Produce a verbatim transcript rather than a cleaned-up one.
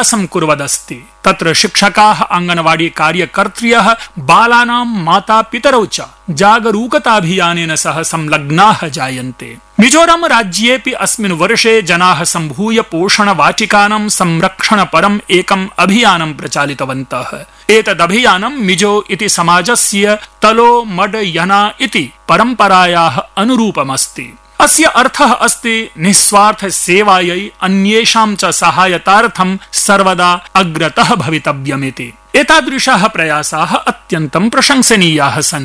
विकासं कुर्वदस्ति। तत्र शिक्षकाः, आंगनवाड़ी कार्यकर्त्र्यः, बालानां माता पितरौ च जागरूकताभियानेन सह संलग्नाः जायन्ते। मिजोरम राज्येऽपि अस्मिन् वर्षे जनाः सम्भूय पोषणवाटिकानां संरक्षणपरम् एकम् अभियानं प्रचालितवन्तः। एतदभियानं मिजो इति समाजस्य तलो मड यना इति परम्परायाः अनुरूपमस्ति। अस्य अर्थः अस्ति निस्वार्थ सेवायै अन्येषां च सहायतार्थं सर्वदा अग्रतः भवितव्यमिति। एतादृशाः प्रयासाः अत्यन्तं प्रशंसनीयाः सन्ति।